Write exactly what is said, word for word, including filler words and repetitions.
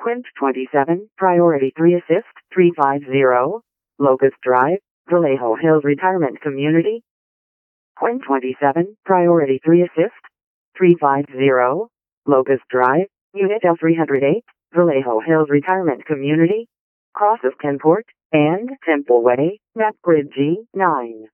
Quint twenty-seven, Priority three Assist, three fifty, Locust Drive, Vallejo Hills Retirement Community. Quint twenty-seven, Priority three Assist, three fifty, Locust Drive, Unit L three oh eight, Vallejo Hills Retirement Community. Cross of Kenport and Temple Way, map grid G nine.